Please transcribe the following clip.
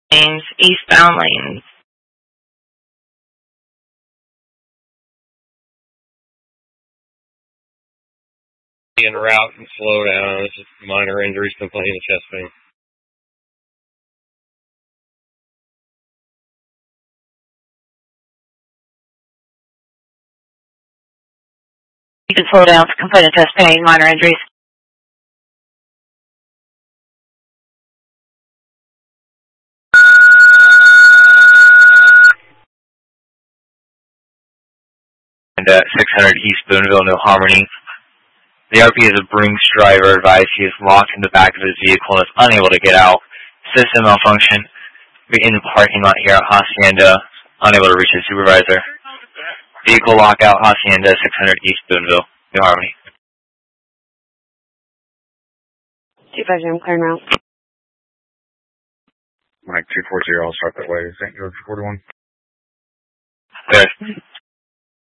lanes, eastbound lanes. En route and slow down. It's just minor injuries, complaining of chest pain. You can slow down for complaining of chest pain, minor injuries. And 600 East Boonville, New Harmony. The RP is a Brinks driver. Advised he is locked in the back of his vehicle and is unable to get out. System malfunction. We're in the parking lot here at Hacienda, unable to reach his supervisor. Vehicle lockout, Hacienda, 600 East Boonville, New Harmony. 250, I'm clearing route. Mike 240, I'll start that way. St. George 41. Good.